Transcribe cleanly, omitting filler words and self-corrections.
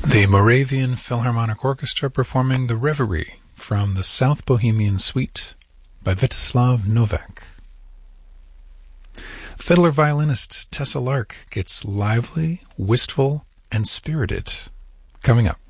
The Moravian Philharmonic Orchestra performing the Reverie from the South Bohemian Suite by Vítězslav Novák. Fiddler-violinist Tessa Lark gets lively, wistful, and spirited. Coming up.